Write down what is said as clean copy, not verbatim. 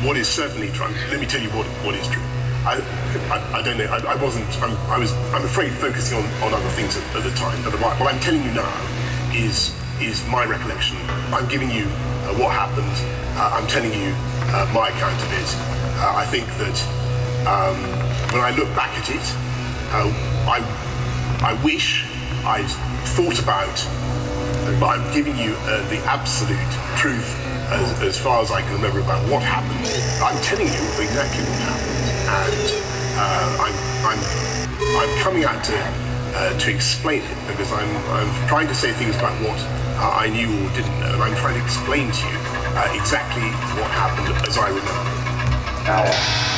what is certainly true. Let me tell you what is true. I don't know. I'm afraid focusing on other things at the time. But what I'm telling you now is my recollection. I'm giving you what happened. I'm telling you my account of it. I think that when I look back at it, I wish I'd thought about, but I'm giving you the absolute truth as far as I can remember about what happened. I'm telling you exactly what happened, and I'm coming out to explain it, because I'm trying to say things about what I knew or didn't know, and I'm trying to explain to you exactly what happened as I remember.